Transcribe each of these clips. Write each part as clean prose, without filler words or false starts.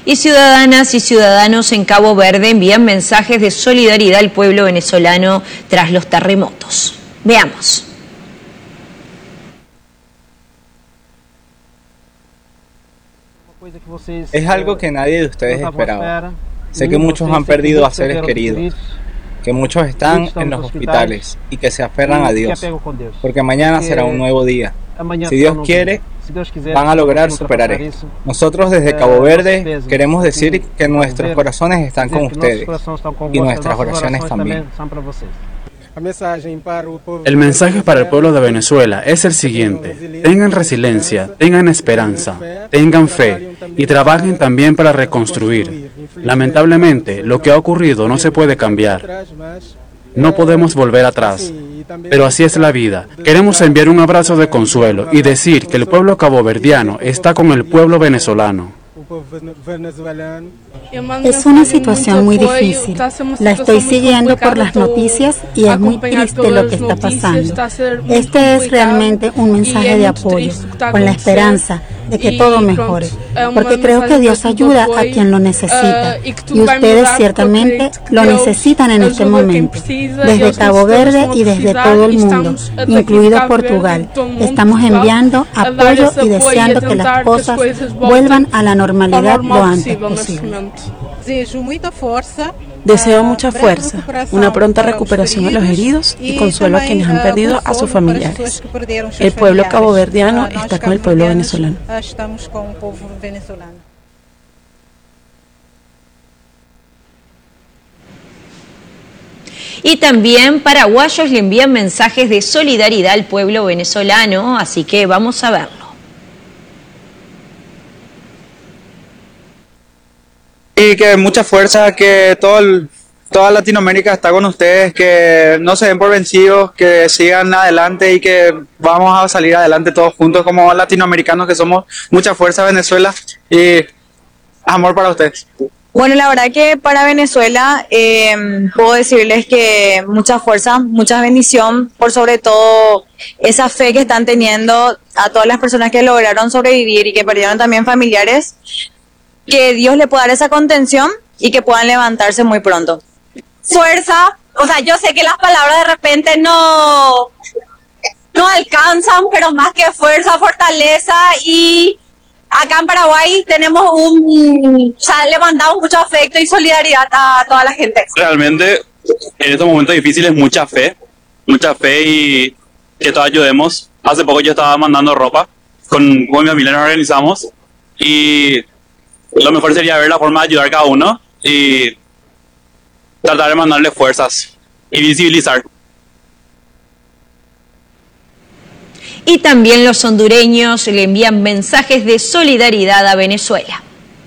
Y ciudadanas y ciudadanos en Cabo Verde envían mensajes de solidaridad al pueblo venezolano tras los terremotos. Veamos. Es algo que nadie de ustedes esperaba. Sé que muchos han perdido a seres queridos, que muchos están en los hospitales y que se aferran a Dios, porque mañana será un nuevo día. Si Dios quiere, van a lograr superar esto. Nosotros desde Cabo Verde queremos decir que nuestros corazones están con ustedes y nuestras oraciones también. El mensaje para el pueblo de Venezuela es el siguiente: tengan resiliencia, tengan esperanza, tengan fe y trabajen también para reconstruir. Lamentablemente, lo que ha ocurrido no se puede cambiar. No podemos volver atrás, pero así es la vida. Queremos enviar un abrazo de consuelo y decir que el pueblo caboverdiano está con el pueblo venezolano. Es una situación muy difícil. La estoy siguiendo por las noticias y es muy triste lo que está pasando. Este es realmente un mensaje de apoyo, con la esperanza de que todo mejore, porque creo que Dios ayuda a quien lo necesita y ustedes ciertamente lo necesitan en este momento. Desde Cabo Verde y desde todo el mundo, incluido Portugal, estamos enviando apoyo y deseando que las cosas vuelvan a la normalidad lo antes posible. Deseo mucha fuerza, una pronta recuperación a los heridos y consuelo a quienes han perdido a sus familiares. El pueblo caboverdiano está con el pueblo venezolano. Y también paraguayos le envían mensajes de solidaridad al pueblo venezolano, así que vamos a verlo. Y que mucha fuerza, que toda Latinoamérica está con ustedes, que no se den por vencidos, que sigan adelante y que vamos a salir adelante todos juntos como latinoamericanos que somos. Mucha fuerza, Venezuela, y amor para ustedes. Bueno, la verdad que para Venezuela puedo decirles que mucha fuerza, mucha bendición, por sobre todo esa fe que están teniendo a todas las personas que lograron sobrevivir y que perdieron también familiares. Que Dios le pueda dar esa contención y que puedan levantarse muy pronto. Fuerza, o sea, yo sé que las palabras de repente no alcanzan, pero más que fuerza, fortaleza, y acá en Paraguay tenemos le mandamos mucho afecto y solidaridad a toda la gente. Realmente, en estos momentos difíciles, mucha fe y que todos ayudemos. Hace poco yo estaba mandando ropa, con mi familia nos organizamos y lo mejor sería ver la forma de ayudar a cada uno y tratar de mandarle fuerzas y visibilizar. Y también los hondureños le envían mensajes de solidaridad a Venezuela.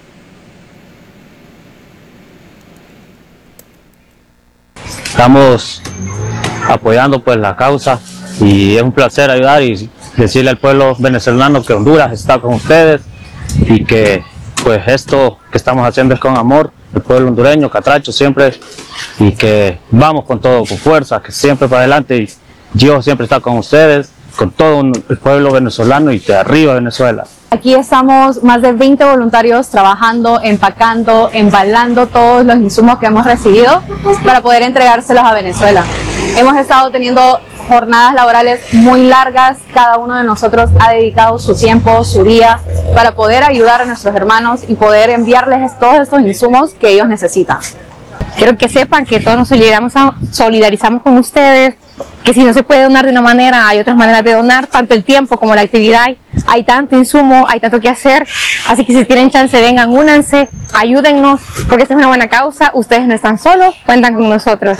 Estamos apoyando pues la causa y es un placer ayudar y decirle al pueblo venezolano que Honduras está con ustedes y que pues esto que estamos haciendo es con amor, el pueblo hondureño, catracho siempre, y que vamos con todo, con fuerza, que siempre para adelante, y Dios siempre está con ustedes, con todo el pueblo venezolano y de arriba Venezuela. Aquí estamos más de 20 voluntarios trabajando, empacando, embalando todos los insumos que hemos recibido para poder entregárselos a Venezuela. Hemos estado teniendo jornadas laborales muy largas, cada uno de nosotros ha dedicado su tiempo, su día, para poder ayudar a nuestros hermanos y poder enviarles todos estos insumos que ellos necesitan. Quiero que sepan que todos nos solidarizamos con ustedes, que si no se puede donar de una manera, hay otras maneras de donar, tanto el tiempo como la actividad. Hay tanto insumo, hay tanto que hacer, así que si tienen chance, vengan, únanse, ayúdennos, porque esta es una buena causa, ustedes no están solos, cuentan con nosotros.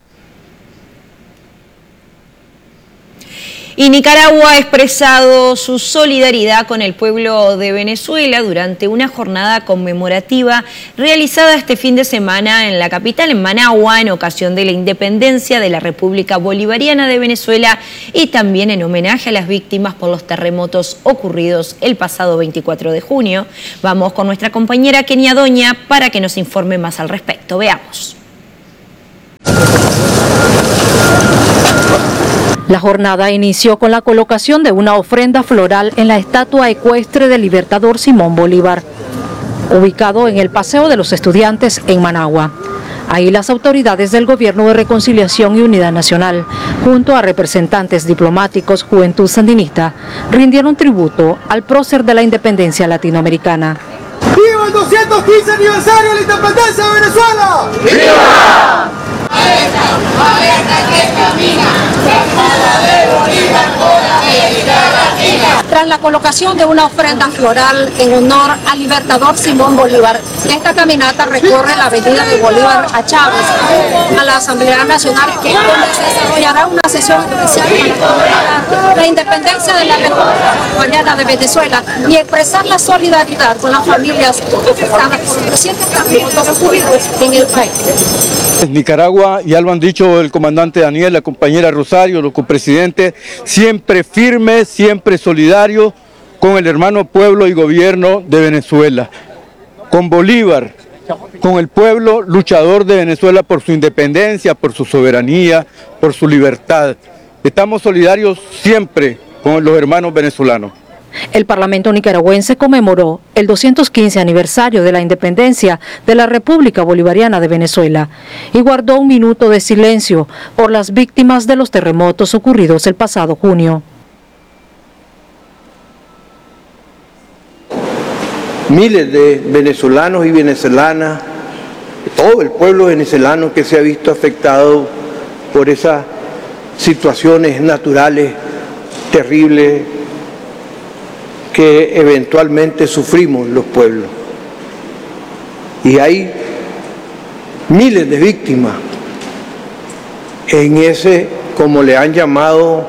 Y Nicaragua ha expresado su solidaridad con el pueblo de Venezuela durante una jornada conmemorativa realizada este fin de semana en la capital, en Managua, en ocasión de la independencia de la República Bolivariana de Venezuela y también en homenaje a las víctimas por los terremotos ocurridos el pasado 24 de junio. Vamos con nuestra compañera Kenia Doña para que nos informe más al respecto. Veamos. La jornada inició con la colocación de una ofrenda floral en la estatua ecuestre del libertador Simón Bolívar. ubicado en el Paseo de los Estudiantes en Managua. Ahí las autoridades del Gobierno de Reconciliación y Unidad Nacional, junto a representantes diplomáticos, Juventud Sandinista, rindieron tributo al prócer de la independencia latinoamericana. ¡Viva el 215 aniversario de la independencia de Venezuela! ¡Viva! Tras la colocación de una ofrenda floral en honor al libertador Simón Bolívar, esta caminata recorre la avenida de Bolívar a Chávez, a la Asamblea Nacional, donde se desarrollará una sesión especial para conmemorar la independencia de la República Bolivariana de Venezuela y expresar la solidaridad con las familias afectadas por los recientes terremotos ocurridos en el país. En Nicaragua, ya lo han dicho el comandante Daniel, la compañera Rosario, los copresidentes, siempre firmes, siempre solidarios con el hermano pueblo y gobierno de Venezuela, con Bolívar, con el pueblo luchador de Venezuela por su independencia, por su soberanía, por su libertad. Estamos solidarios siempre con los hermanos venezolanos. El Parlamento nicaragüense conmemoró el 215 aniversario de la independencia de la República Bolivariana de Venezuela y guardó un minuto de silencio por las víctimas de los terremotos ocurridos el pasado junio. Miles de venezolanos y venezolanas, todo el pueblo venezolano que se ha visto afectado por esas situaciones naturales terribles que eventualmente sufrimos los pueblos. Y hay miles de víctimas en ese, como le han llamado,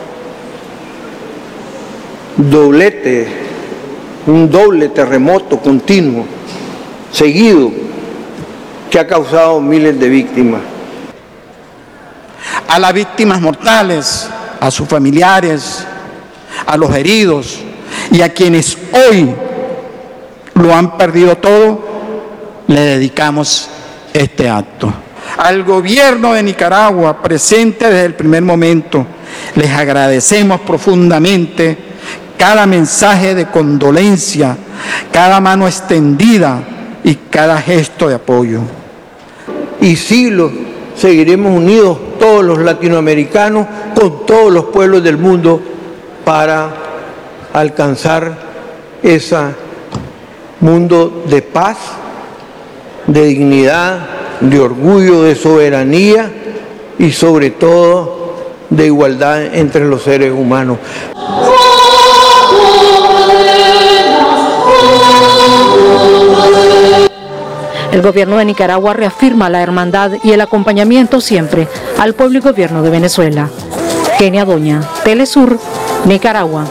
doblete, un doble terremoto continuo, seguido, que ha causado miles de víctimas. A las víctimas mortales, a sus familiares, a los heridos, y a quienes hoy lo han perdido todo, le dedicamos este acto. Al gobierno de Nicaragua, presente desde el primer momento, les agradecemos profundamente cada mensaje de condolencia, cada mano extendida y cada gesto de apoyo. Y siglos seguiremos unidos todos los latinoamericanos con todos los pueblos del mundo para alcanzar ese mundo de paz, de dignidad, de orgullo, de soberanía y sobre todo de igualdad entre los seres humanos. El gobierno de Nicaragua reafirma la hermandad y el acompañamiento siempre al pueblo y gobierno de Venezuela. Kenia Doña, Telesur, Nicaragua.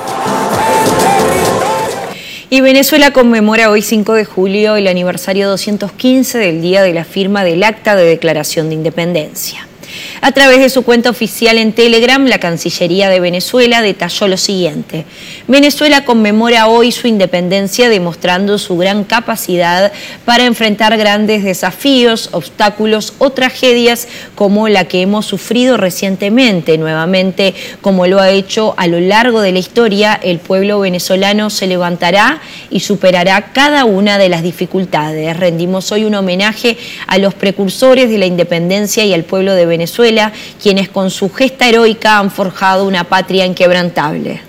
Y Venezuela conmemora hoy 5 de julio el aniversario 215 del día de la firma del Acta de Declaración de Independencia. A través de su cuenta oficial en Telegram, la Cancillería de Venezuela detalló lo siguiente. Venezuela conmemora hoy su independencia demostrando su gran capacidad para enfrentar grandes desafíos, obstáculos o tragedias como la que hemos sufrido recientemente. Nuevamente, como lo ha hecho a lo largo de la historia, el pueblo venezolano se levantará y superará cada una de las dificultades. Rendimos hoy un homenaje a los precursores de la independencia y al pueblo de Venezuela, quienes con su gesta heroica han forjado una patria inquebrantable.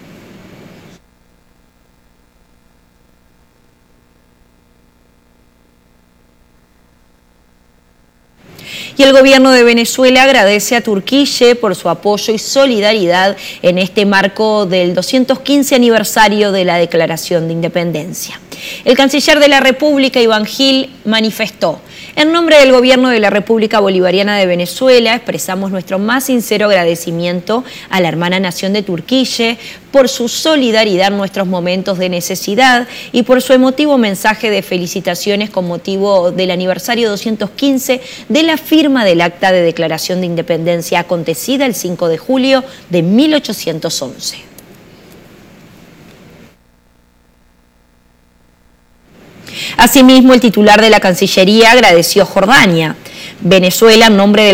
Y el gobierno de Venezuela agradece a Turquille por su apoyo y solidaridad en este marco del 215 aniversario de la Declaración de Independencia. El canciller de la República, Iván Gil, manifestó: en nombre del gobierno de la República Bolivariana de Venezuela, expresamos nuestro más sincero agradecimiento a la hermana nación de Turquille por su solidaridad en nuestros momentos de necesidad y por su emotivo mensaje de felicitaciones con motivo del aniversario 215 de la firma del Acta de Declaración de Independencia acontecida el 5 de julio de 1811. Asimismo, el titular de la Cancillería agradeció a Jordania. Venezuela, en nombre del